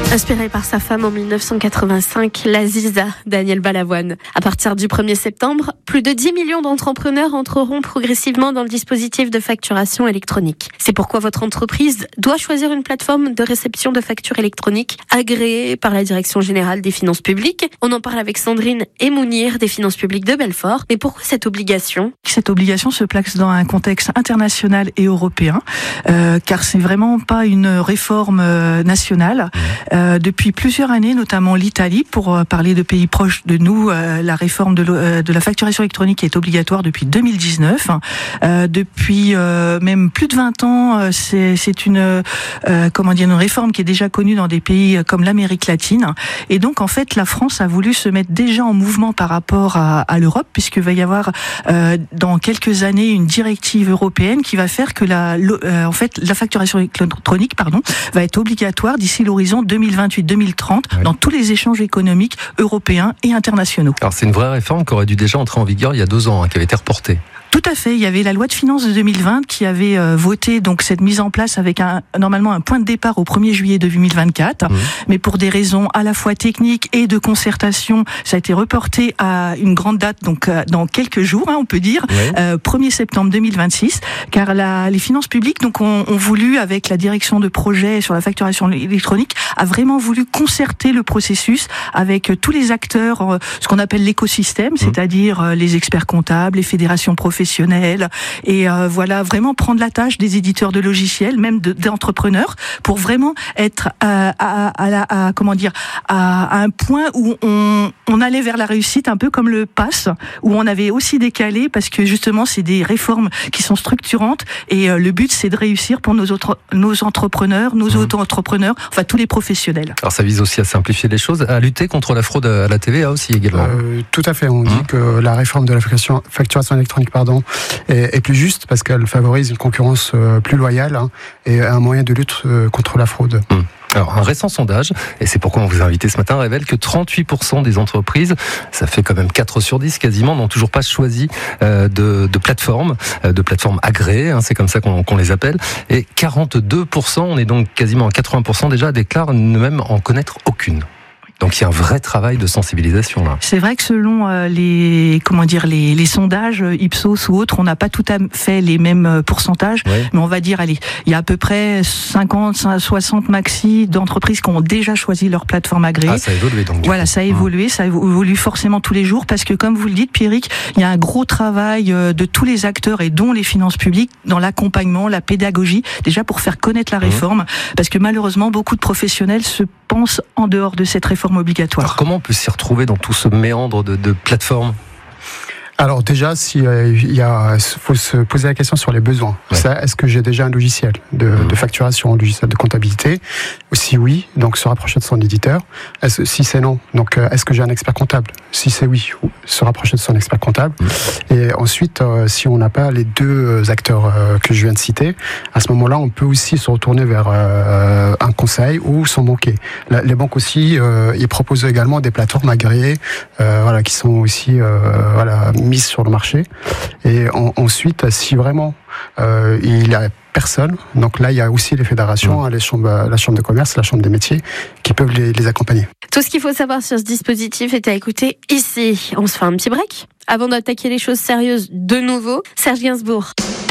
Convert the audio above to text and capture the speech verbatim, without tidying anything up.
Inspiré par sa femme en mille neuf cent quatre-vingt-cinq, l'Aziza, Daniel Balavoine. À partir du premier septembre, plus de dix millions d'entrepreneurs entreront progressivement dans le dispositif de facturation électronique. C'est pourquoi votre entreprise doit choisir une plateforme de réception de factures électroniques agréée par la Direction Générale des Finances Publiques. On en parle avec Sandrine et Mounir des Finances Publiques de Belfort. Mais pourquoi cette obligation ? Cette obligation se place dans un contexte international et européen, euh, car c'est vraiment pas une réforme euh, nationale. Euh, depuis plusieurs années, notamment l'Italie, pour euh, parler de pays proches de nous, euh, la réforme de, euh, de la facturation électronique est obligatoire depuis deux mille dix-neuf. Euh, depuis euh, même plus de vingt ans, euh, c'est, c'est une euh, comment dire une réforme qui est déjà connue dans des pays comme l'Amérique latine. Et donc en fait, la France a voulu se mettre déjà en mouvement par rapport à, à l'Europe, puisque va y avoir euh, dans quelques années une directive européenne qui va faire que la euh, en fait la facturation électronique pardon va être obligatoire d'ici l'horizon deux mille vingt-huit deux mille trente oui. dans tous les échanges économiques européens et internationaux. Alors c'est une vraie réforme qui aurait dû déjà entrer en vigueur il y a deux ans, hein, qui avait été reportée. Tout à fait. Il y avait la loi de finances de deux mille vingt qui avait euh, voté donc cette mise en place avec un normalement un point de départ au premier juillet deux mille vingt-quatre, mmh. mais pour des raisons à la fois techniques et de concertation, ça a été reporté à une grande date, donc euh, dans quelques jours, hein, on peut dire, oui. euh, premier septembre deux mille vingt-six, car la, les finances publiques donc ont, ont voulu, avec la direction de projet sur la facturation électronique, a vraiment voulu concerter le processus avec tous les acteurs, euh, ce qu'on appelle l'écosystème, mmh. c'est-à-dire euh, les experts comptables, les fédérations professionnelles, professionnels et euh, voilà vraiment prendre la tâche des éditeurs de logiciels, même de, d'entrepreneurs, pour vraiment être à, à, à, la, à comment dire à, à un point où on, on allait vers la réussite, un peu comme le pass, où on avait aussi décalé parce que justement c'est des réformes qui sont structurantes et euh, le but c'est de réussir pour nos autres nos entrepreneurs, nos mmh. auto-entrepreneurs, enfin tous les professionnels. Alors ça vise aussi à simplifier les choses, à lutter contre la fraude à la T V A aussi également. Euh, tout à fait. On mmh. dit que la réforme de la facturation, facturation électronique, pardon. Est, est plus juste parce qu'elle favorise une concurrence euh, plus loyale hein, et un moyen de lutte euh, contre la fraude. Mmh. Alors, un récent sondage, et c'est pourquoi on vous a invité ce matin, révèle que trente-huit pour cent des entreprises, ça fait quand même quatre sur dix quasiment, n'ont toujours pas choisi euh, de, de plateforme, euh, de plateforme agréée, hein, c'est comme ça qu'on, qu'on les appelle, et quarante-deux pour cent, on est donc quasiment à quatre-vingts pour cent déjà, déclarent ne même en connaître aucune. Donc il y a un vrai travail de sensibilisation là. C'est vrai que selon euh, les comment dire les, les sondages Ipsos ou autres, on n'a pas tout à fait les mêmes pourcentages, oui. mais on va dire allez, il y a à peu près cinquante soixante maxi d'entreprises qui ont déjà choisi leur plateforme agréée. Ah, ça a évolué donc. Voilà, ça a évolué, mmh. ça évolue forcément tous les jours parce que comme vous le dites Pierrick, il y a un gros travail de tous les acteurs et dont les finances publiques dans l'accompagnement, la pédagogie, déjà pour faire connaître la réforme, mmh. parce que malheureusement beaucoup de professionnels se pensent en dehors de cette réforme obligatoire. Alors comment on peut s'y retrouver dans tout ce méandre de, de plateformes ? Alors déjà, si euh, il y a, faut se poser la question sur les besoins. Ouais. Ça, est-ce que j'ai déjà un logiciel de, mmh. de facturation, un logiciel de comptabilité ? Si oui, donc se rapprocher de son éditeur. Est-ce, si c'est non, donc euh, est-ce que j'ai un expert comptable ? Si c'est oui, se rapprocher de son expert comptable. Mmh. Et ensuite, euh, si on n'a pas les deux acteurs euh, que je viens de citer, à ce moment-là, on peut aussi se retourner vers euh, un conseil ou s'en banquer. La, les banques aussi, euh, ils proposent également des plateformes agréées, euh, voilà, qui sont aussi, euh, voilà. mise sur le marché. Et en, ensuite, si vraiment euh, il n'y a personne, donc là il y a aussi les fédérations, mmh. les chambres, la chambre de commerce, la chambre des métiers, qui peuvent les, les accompagner. Tout ce qu'il faut savoir sur ce dispositif est à écouter ici. On se fait un petit break avant d'attaquer les choses sérieuses de nouveau. Serge Gainsbourg.